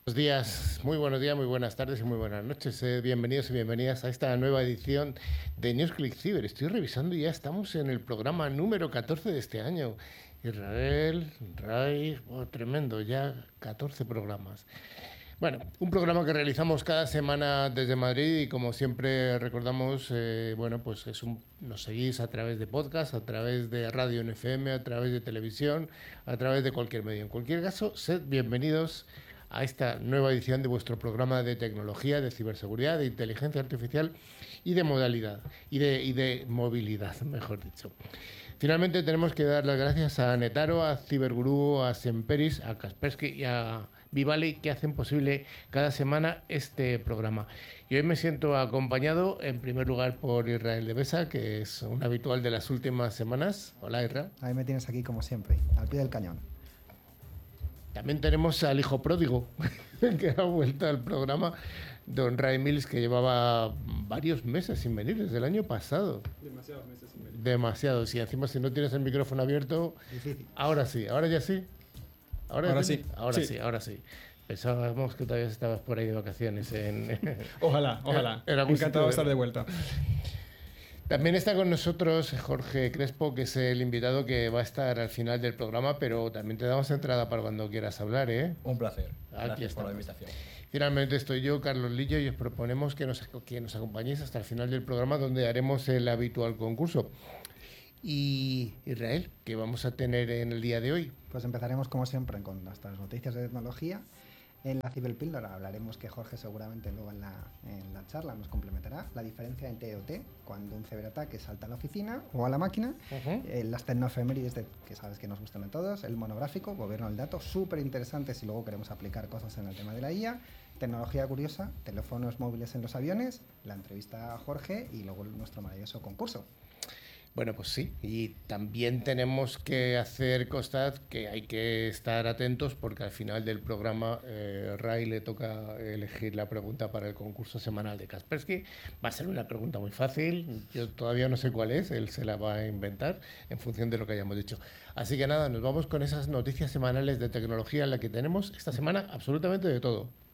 Buenos días, muy buenos días, muy buenas tardes y muy buenas noches. Bienvenidos y bienvenidas a esta nueva edición de NewsClick Cyber. Estoy revisando y ya estamos en el programa número 14 de este año. Israel, Ray, tremendo, ya 14 programas. Bueno, un programa que realizamos cada semana desde Madrid y como siempre recordamos, pues nos seguís a través de podcast, a través de radio en FM, a través de televisión, a través de cualquier medio. En cualquier caso, sed bienvenidos a esta nueva edición de vuestro programa de tecnología, de ciberseguridad, de inteligencia artificial y de modalidad, y de movilidad, mejor dicho. Finalmente tenemos que dar las gracias a Netaro, a Cibergurú, a Semperis, a Kaspersky y a Vivali, que hacen posible cada semana este programa. Y hoy me siento acompañado, en primer lugar, por Israel de Besa, que es un habitual de las últimas semanas. Hola, Israel. Ahí me tienes aquí, como siempre, al pie del cañón. También tenemos al hijo pródigo, que ha vuelto al programa, don Ray Mills, que llevaba varios meses sin venir, desde el año pasado. Demasiados meses sin venir. Demasiados. Y encima, si no tienes el micrófono abierto, difícil. Ahora sí, ahora ya sí. Ahora sí. Ahora sí. Pensábamos que todavía estabas por ahí de vacaciones. Ojalá. Encantado de estar de vuelta. También está con nosotros Jorge Crespo, que es el invitado que va a estar al final del programa, pero también te damos entrada para cuando quieras hablar, ¿eh? Un placer. Aquí Gracias por la estamos. invitación. Finalmente estoy yo, Carlos Lillo, y os proponemos que nos acompañéis hasta el final del programa, donde haremos el habitual concurso. Y Israel, ¿qué vamos a tener en el día de hoy? Pues empezaremos, como siempre, con nuestras noticias de tecnología. En la Ciberpíldora hablaremos, que Jorge seguramente luego en la charla nos complementará, la diferencia entre IoT, cuando un ciberataque salta a la oficina o a la máquina, las tecnoefemérides que sabes que nos gustan a todos, el monográfico, gobierno del dato, súper interesante si luego queremos aplicar cosas en el tema de la IA, tecnología curiosa, teléfonos móviles en los aviones, la entrevista a Jorge y luego nuestro maravilloso concurso. Bueno, pues sí, y también tenemos que hacer constar que hay que estar atentos porque al final del programa Ray le toca elegir la pregunta para el concurso semanal de Kaspersky. Va a ser una pregunta muy fácil, yo todavía no sé cuál es, él se la va a inventar en función de lo que hayamos dicho. Así que nada, nos vamos con esas noticias semanales de tecnología en la que tenemos esta semana absolutamente de todo.